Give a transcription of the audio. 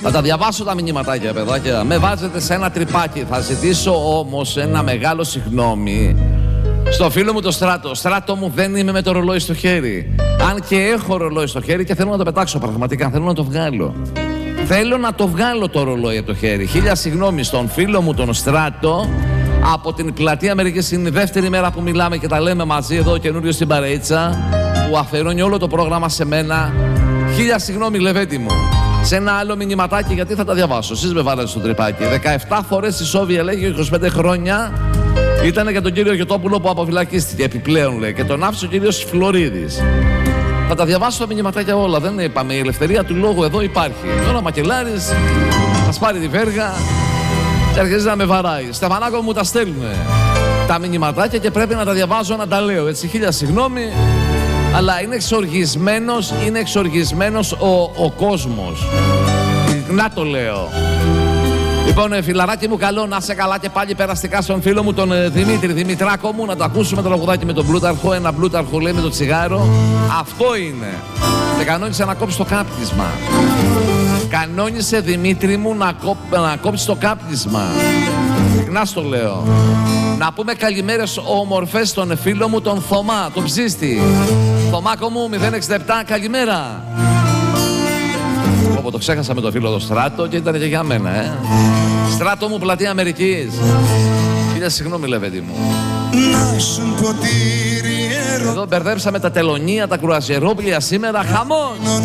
Θα τα διαβάσω τα μηνυματάκια, παιδάκια. Με βάζετε σε ένα τρυπάκι. Θα ζητήσω όμως ένα μεγάλο συγγνώμη στο φίλο μου το Στράτο. Στράτο μου, δεν είμαι με το ρολόι στο χέρι. Αν και έχω ρολόι στο χέρι και θέλω να το πετάξω πραγματικά, θέλω να το βγάλω. Θέλω να το βγάλω το ρολόι από το χέρι. Χίλια συγγνώμη στον φίλο μου τον Στράτο από την Πλατεία Αμερικής. Είναι η δεύτερη μέρα που μιλάμε και τα λέμε μαζί εδώ καινούριο στην παρεΐτσα, που αφαιρώνει όλο το πρόγραμμα σε μένα. Χίλια συγγνώμη, Λεβέντη μου. Σε ένα άλλο μηνυματάκι, γιατί θα τα διαβάσω. Εσείς με βάλετε στο τρυπάκι. 17 φορές η Σόβια, λέγει, 25 χρόνια ήταν για τον κύριο Γιωτόπουλο που αποφυλακίστηκε. Επιπλέον, λέει, και τον άφησε ο κύριος Φλωρίδης. Θα τα διαβάσω τα μηνυματάκια όλα. Δεν είπαμε. Η ελευθερία του λόγου εδώ υπάρχει. Τώρα ο Μακελάρης θα σπάρει τη βέργα και αρχίζει να με βαράει. Στεφανάκο μου τα στέλνουν τα μηνυματάκια και πρέπει να τα διαβάζω, να τα λέω. Έτσι, χίλια συγγνώμη. Αλλά είναι εξοργισμένος ο κόσμος. Να το λέω. Λοιπόν, φιλαράκι μου, καλό να είσαι καλά και πάλι περαστικά στον φίλο μου τον Δημήτρη Δημητράκο μου. Να το ακούσουμε το τραγουδάκι με τον Πλούταρχο. Ένα Πλούταρχο λέει με το τσιγάρο. Αυτό είναι. Και κανόνισε να κόψει το κάπνισμα. Κανόνισε, Δημήτρη μου, να κόψει το κάπνισμα. Συχνά το λέω. Να πούμε καλημέρες όμορφες στον φίλο μου τον Θωμά, τον Ψίστη. Θωμάκο μου, 067, καλημέρα. Όπω το ξέχασα με τον φίλο το Στράτο και ήταν και για μένα, Στράτο μου, Πλατεία Αμερικής. Χίλια συγγνώμη, Λεβέντη μου. Εδώ μπερδέψαμε τα τελωνία, τα κρουαζιερόπλια σήμερα, χαμός.